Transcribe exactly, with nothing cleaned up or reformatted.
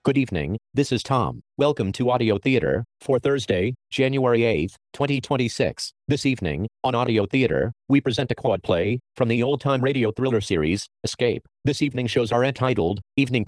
Good evening, this is Tom. Welcome to Audio Theater for Thursday, January eighth, twenty twenty-six. This evening, on Audio Theater, we present a quad play from the old-time radio thriller series, Escape. This evening's shows are entitled Evening